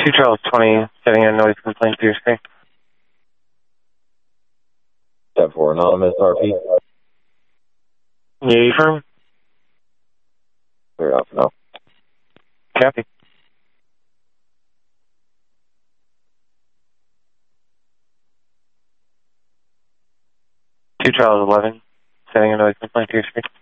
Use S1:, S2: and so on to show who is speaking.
S1: 2 Charles 20, setting a noise complaint to your screen.
S2: Step 4, anonymous RP.
S1: Yeah, you firm?
S2: Clear out for now.
S1: Copy. 2 Charles 11, setting a noise complaint to your screen.